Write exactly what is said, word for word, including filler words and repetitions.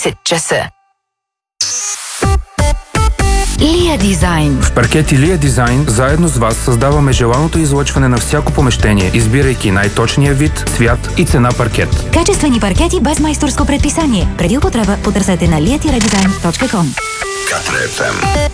десет часа. Лия Дизайн. В паркети Лия Дизайн заедно с вас създаваме желаното излъчване на всяко помещение, избирайки най-точния вид, цвят и цена паркет. Качествени паркети без майсторско предписание. Преди употреба потърсете на лия дизайн точка ком. Катра еф ем.